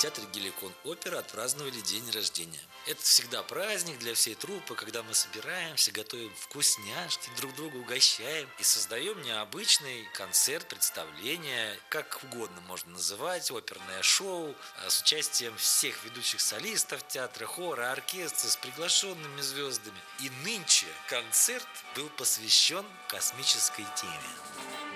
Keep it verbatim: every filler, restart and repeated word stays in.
театре Геликон опера отпраздновали день рождения. Это всегда праздник для всей труппы, когда мы собираемся, готовим вкусняшки, друг друга угощаем и создаем необычный концерт, представление, как угодно можно называть, оперное шоу а, с участием всех ведущих солистов театра, хора, оркестра, с приглашенными звездами. И нынче концерт был посвящен космической теме.